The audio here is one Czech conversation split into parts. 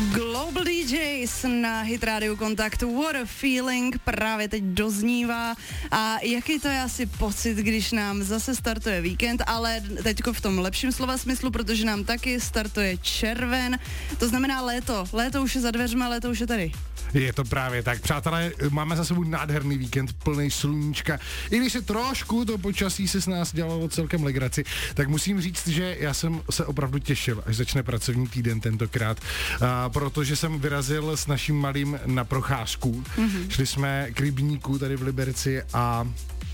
Global DJs na Hit Radio Kontakt. What a feeling právě teď doznívá. A jaký to je asi pocit, když nám zase startuje víkend, ale teďko v tom lepším slova smyslu, protože nám taky startuje červen. To znamená léto. Léto už je za dveřma, léto už je tady. Je to právě tak. Přátelé, máme za sebou nádherný víkend plný sluníčka. I když se trošku to počasí se s nás dělalo celkem legraci, tak musím říct, že já jsem se opravdu těšil, až začne pracovní týden tentokrát, protože jsem vyrazil s naším malým na procházku. Šli jsme k rybníku tady v Liberci a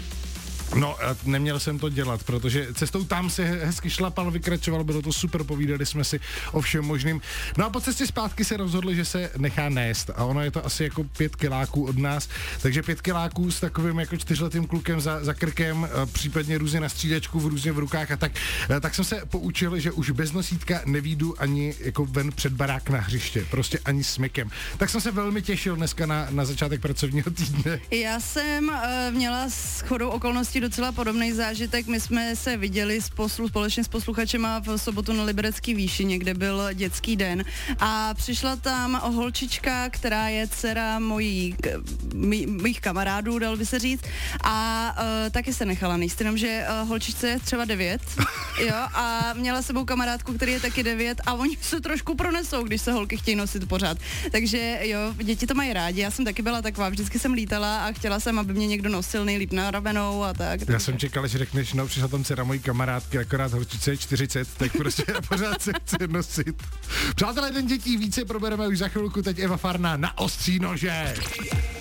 neměl jsem to dělat, protože cestou tam se hezky šlapal, vykračoval, bylo to super, povídali jsme si o všem možným. No a po cestě zpátky se rozhodli, že se nechá nést a ono je to asi jako 5 kiláků od nás, takže 5 kiláků s takovým jako 4letým klukem za krkem, případně různě na střídačku, různě v rukách a tak jsem se poučil, že už bez nosítka nevídu ani jako ven před barák na hřiště, prostě ani smykem. Tak jsem se velmi těšil dneska na začátek pracovního týdne. Já jsem měla shodou okolností docela podobný zážitek. My jsme se viděli společně s posluchačema v sobotu na Liberecký výši, kde byl dětský den a přišla tam holčička, která je dcera mých kamarádů, dal by se říct, a taky se nechala nejist, jenomže holčičce je třeba 9, jo, a měla sebou kamarádku, který je taky 9 a oni se trošku pronesou, když se holky chtějí nosit pořád. Takže jo, děti to mají rádi, já jsem taky byla taková, vždycky jsem lítala a chtěla jsem, aby mě někdo nosil nejlíp na ravenou a tak. Já jsem čekal, že řekneš, no přišla tam dcera mojí kamarádky, akorát holčice je 40, tak prostě pořád se chce nosit. Přátelé, Den dětí více probereme už za chvilku, teď Eva Farná na ostří nože.